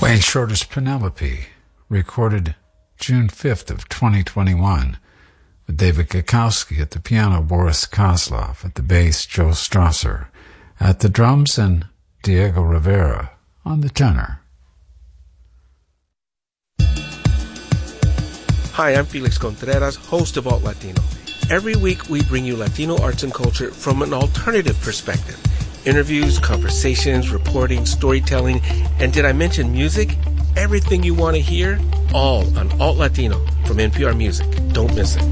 Wayne Shorter's Penelope, recorded June 5th of 2021, with David Gakowski at the piano, Boris Kozlov at the bass, Joe Strasser at the drums, and Diego Rivera on the tenor. Hi, I'm Felix Contreras, host of Alt Latino. Every week we bring you Latino arts and culture from an alternative perspective. Interviews, conversations, reporting, storytelling, and did I mention music? Everything you want to hear, all on Alt Latino from NPR Music. Don't miss it.